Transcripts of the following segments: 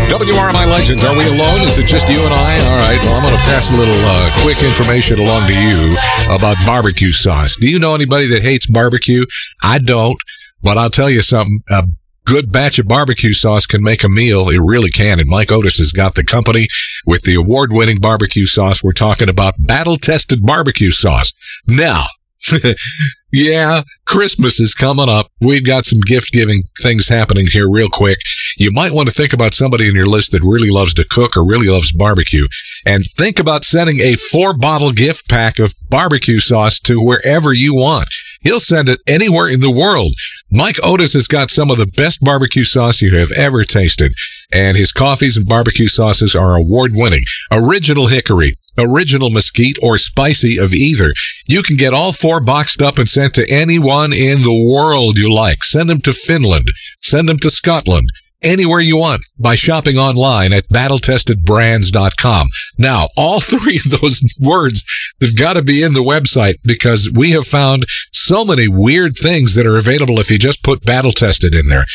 WRMI Legends, are we alone? Is it just you and I? All right, well, I'm going to pass a little quick information along to you about barbecue sauce. Do you know anybody that hates barbecue? I don't, but I'll tell you something. A good batch of barbecue sauce can make a meal. It really can, and Mike Otis has got the company with the award-winning barbecue sauce. We're talking about battle-tested barbecue sauce. Now, yeah, Christmas is coming up. We've got some gift-giving things happening here real quick. You might want to think about somebody in your list that really loves to cook or really loves barbecue. And think about sending a 4-bottle gift pack of barbecue sauce to wherever you want. He'll send it anywhere in the world. Mike Otis has got some of the best barbecue sauce you have ever tasted. And his coffees and barbecue sauces are award-winning. Original hickory, original mesquite, or spicy of either. You can get all 4 boxed up and sent to anyone in the world you like. Send them to Finland. Send them to Scotland. Anywhere you want by shopping online at battletestedbrands.com. Now, all 3 of those words have got to be in the website because we have found so many weird things that are available if you just put battle tested in there.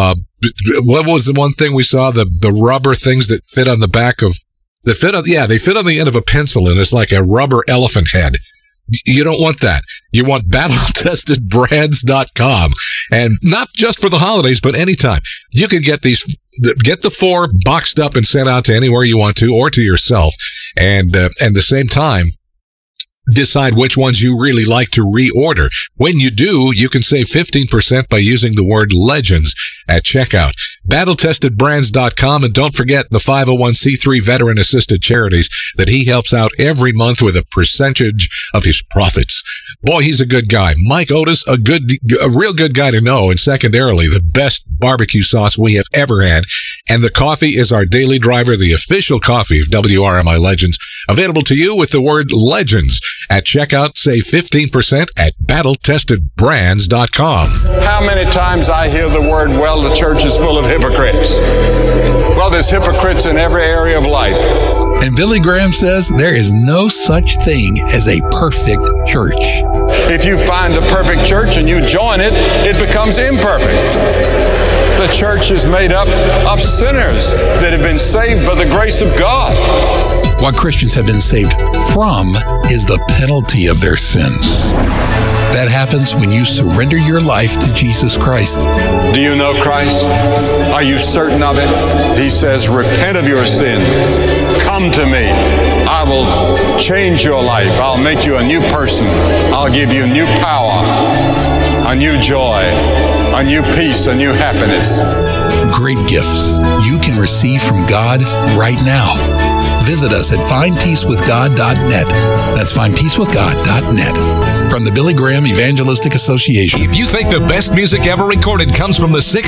What was the one thing we saw? The rubber things that fit on the back of they fit on the end of a pencil, and it's like a rubber elephant head. You don't want that. You want battletestedbrands.com, and not just for the holidays, but anytime. You can get the 4 boxed up and sent out to anywhere you want to, or to yourself, and the same time, decide which ones you really like to reorder. When you do, you can save 15% by using the word legends at checkout. BattleTestedBrands.com, and don't forget the 501c3 veteran-assisted charities that he helps out every month with a percentage of his profits. Boy, he's a good guy. Mike Otis, a real good guy to know, and secondarily, the best barbecue sauce we have ever had. And the coffee is our daily driver, the official coffee of WRMI Legends, available to you with the word legends. At checkout, save 15% at BattleTestedBrands.com. How many times I hear the word, well, the church is full of hypocrites. Well, there's hypocrites in every area of life. And Billy Graham says there is no such thing as a perfect church. If you find a perfect church and you join it, it becomes imperfect. The church is made up of sinners that have been saved by the grace of God. What Christians have been saved from is the penalty of their sins. That happens when you surrender your life to Jesus Christ. Do you know Christ? Are you certain of it? He says, repent of your sin. Come to me. I will change your life. I'll make you a new person. I'll give you new power, a new joy, a new peace, a new happiness. Great gifts you can receive from God right now. Visit us at findpeacewithgod.net. That's findpeacewithgod.net. From the Billy Graham Evangelistic Association. If you think the best music ever recorded comes from the 60s,